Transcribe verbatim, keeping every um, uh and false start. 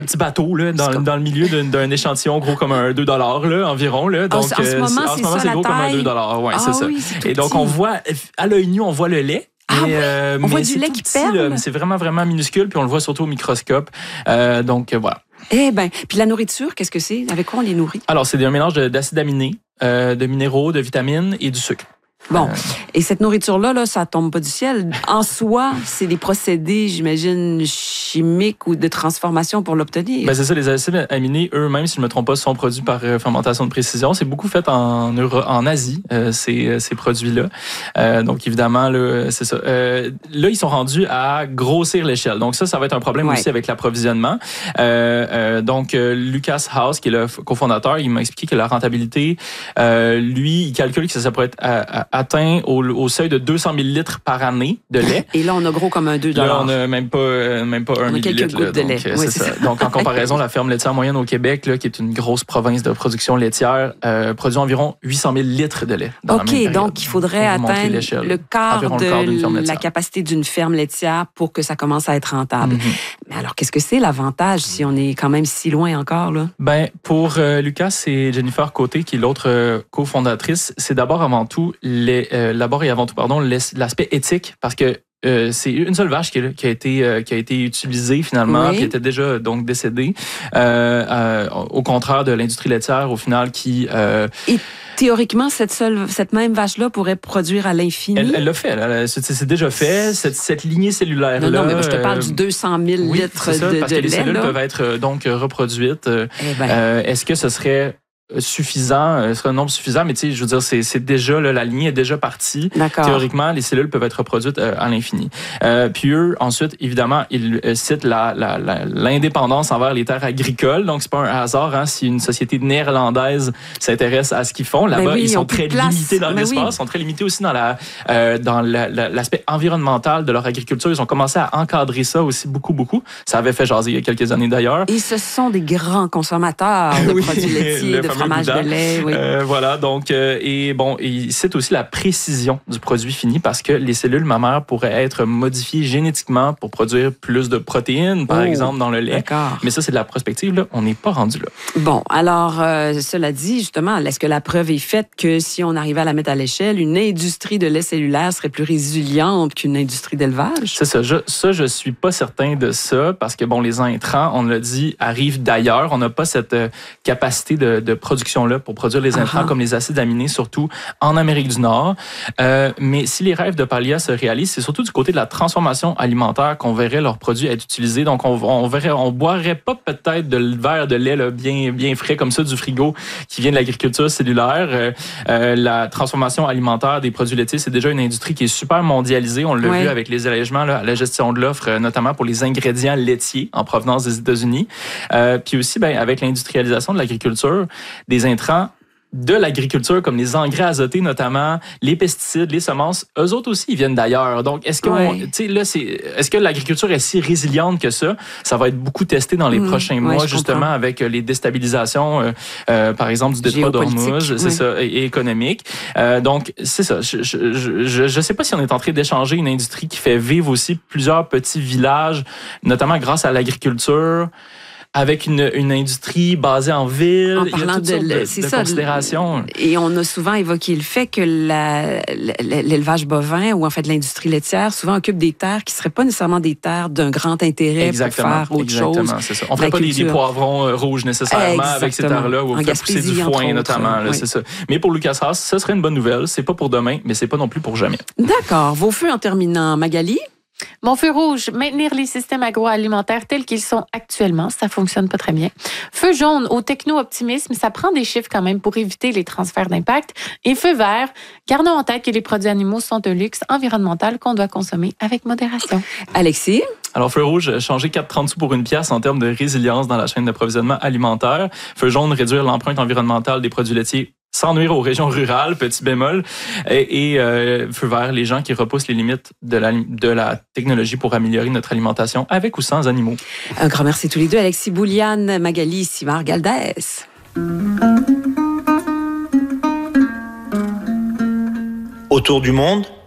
petit bateau là, dans, dans le milieu d'un, d'un échantillon gros comme un deux dollars là, environ. Là. Donc, en, en ce moment, c'est, en ce moment, c'est, c'est gros taille. comme un deux dollars. Ouais, ah, c'est oui, ça. c'est Et donc, petit. on voit, à l'œil nu, on voit le lait. Ah mais, oui, euh, on mais voit du c'est lait tout qui petit, perle. là, c'est vraiment, vraiment minuscule, puis on le voit surtout au microscope. Euh, donc, euh, voilà. Eh bien, puis la nourriture, qu'est-ce que c'est? Avec quoi on les nourrit? Alors, c'est un mélange de, d'acides aminés, euh, de minéraux, de vitamines et du sucre. Bon, Euh, et cette nourriture-là, là, ça tombe pas du ciel. En soi, c'est des procédés, j'imagine, chimiques ou de transformation pour l'obtenir. Ben c'est ça, les acides aminés, eux-mêmes, si je ne me trompe pas, sont produits par euh, fermentation de précision. C'est beaucoup fait en, Euro- en Asie, euh, ces, ces produits-là. Euh, donc, évidemment, là, c'est ça. Euh, là, ils sont rendus à grossir l'échelle. Donc, ça, ça va être un problème Ouais. aussi avec l'approvisionnement. Euh, euh, donc, euh, Lucas House, qui est le cofondateur, il m'a expliqué que la rentabilité, euh, lui, il calcule que ça, ça pourrait être à, à, atteint au, au seuil de deux cents millilitres par année de lait. Et là, on a gros comme un deux Là, dollars. on n'a même pas, euh, même pas un On a quelques millilitre. gouttes Là, de donc, lait. euh, Oui, c'est c'est ça. ça. Donc, en comparaison, la ferme laitière moyenne au Québec, là, qui est une grosse province de production laitière, euh, produit environ huit cent mille litres de lait. Dans OK, la même période. donc il faudrait Pour vous montrer atteindre l'échelle. le quart Environ de le quart d'une ferme la laitière. capacité d'une ferme laitière pour que ça commence à être rentable. Mm-hmm. Mais alors, qu'est-ce que c'est l'avantage si on est quand même si loin encore, là? Ben, pour euh, Lucas et Jennifer Côté, qui est l'autre euh, cofondatrice, c'est d'abord avant tout, les, euh, d'abord et avant tout, pardon, l'aspect éthique, parce que Euh, c'est une seule vache qui, est, qui a été euh, qui a été utilisée finalement, oui. qui était déjà donc décédée. Euh, euh, au contraire de l'industrie laitière, au final, qui euh, Et théoriquement, cette seule, cette même vache-là pourrait produire à l'infini. Elle, elle l'a fait. Elle, c'est, c'est déjà fait. Cette, cette lignée cellulaire là. Non, non, mais moi, je te parle du deux cent mille oui, litres c'est ça, de, parce de que les lait. cellules Là. peuvent être euh, donc reproduites. Eh ben. Euh, est-ce que ce serait suffisant, euh, ce serait un nombre suffisant, mais tu sais, je veux dire, c'est, c'est déjà, là, la lignée est déjà partie. D'accord. Théoriquement, les cellules peuvent être reproduites euh, à l'infini. Euh, puis eux, ensuite, évidemment, ils euh, citent la, la, la, l'indépendance envers les terres agricoles. Donc, c'est pas un hasard, hein, si une société néerlandaise s'intéresse à ce qu'ils font. Là-bas, ben oui, ils sont très limités dans ben l'espace, oui. sont très limités aussi dans la, euh, dans la, la, l'aspect environnemental de leur agriculture. Ils ont commencé à encadrer ça aussi beaucoup, beaucoup. Ça avait fait jaser il y a quelques années d'ailleurs. Et ce sont des grands consommateurs de oui, produits laitiers, de fromage boudin. de lait. Oui. Euh, voilà, donc, euh, et bon, il cite aussi la précision du produit fini parce que les cellules mammaires pourraient être modifiées génétiquement pour produire plus de protéines, par oh, exemple, dans le lait. D'accord. Mais ça, c'est de la prospective, là. On n'est pas rendu là. Bon, alors, euh, cela dit, justement, est-ce que la preuve est faite que si on arrivait à la mettre à l'échelle, une industrie de lait cellulaire serait plus résiliente qu'une industrie d'élevage? C'est ça. Je, ça, je suis pas certain de ça parce que, bon, les intrants, on l'a dit, arrivent d'ailleurs. On n'a pas cette euh, capacité de, de production-là pour produire les intrants, uh-huh. comme les acides aminés, surtout en Amérique du Nord. Euh, mais si les rêves de Palia se réalisent, c'est surtout du côté de la transformation alimentaire qu'on verrait leurs produits être utilisés. Donc, on, on verrait, on boirait pas peut-être de verre de lait là, bien, bien frais comme ça du frigo qui vient de l'agriculture cellulaire. Euh, euh, la transformation alimentaire des produits laitiers, c'est déjà une industrie qui est super mondialisée. On l'a ouais. vu avec les allègements là, à la gestion de l'offre, notamment pour les ingrédients laitiers en provenance des États-Unis. Euh, puis aussi, ben, avec l'industrialisation de l'agriculture, des intrants de l'agriculture, comme les engrais azotés notamment, les pesticides, les semences, eux autres aussi, ils viennent d'ailleurs. Donc, est-ce que, ouais. tu sais, là, c'est, est-ce que l'agriculture est si résiliente que ça? Ça va être beaucoup testé dans les mmh, prochains mois, ouais, justement, comprends. Avec les déstabilisations, euh, euh, par exemple, du détroit d'Ormuz, c'est oui. ça, et, et économique. Euh, donc, c'est ça. Je, je, je, je sais pas si on est en train d'échanger une industrie qui fait vivre aussi plusieurs petits villages, notamment grâce à l'agriculture, avec une, une industrie basée en ville. En parlant il y a toutes de, sortes de, c'est de ça, considérations. Et on a souvent évoqué le fait que la, l'élevage bovin ou en fait l'industrie laitière souvent occupe des terres qui ne seraient pas nécessairement des terres d'un grand intérêt exactement, pour faire autre exactement, chose. C'est ça. On ne ferait pas des, des poivrons rouges nécessairement exactement. Avec ces terres-là où on fait pousser du foin notamment. Là, oui. c'est ça. Mais pour Lucas Haas, ce serait une bonne nouvelle. C'est pas pour demain, mais c'est pas non plus pour jamais. D'accord. Vos feux en terminant, Magali? Mon feu rouge, maintenir les systèmes agroalimentaires tels qu'ils sont actuellement, ça fonctionne pas très bien. Feu jaune, au techno-optimisme, ça prend des chiffres quand même pour éviter les transferts d'impact. Et feu vert, gardons en tête que les produits animaux sont un luxe environnemental qu'on doit consommer avec modération. Alexis? Alors, feu rouge, changer quatre trente sous pour une pièce en termes de résilience dans la chaîne d'approvisionnement alimentaire. Feu jaune, réduire l'empreinte environnementale des produits laitiers sans nuire aux régions rurales, petit bémol. Et, et euh, feu vert, les gens qui repoussent les limites de la, de la technologie pour améliorer notre alimentation avec ou sans animaux. Un grand merci tous les deux. Alexis Bouliane, Magali Simard-Galdès. Autour du monde,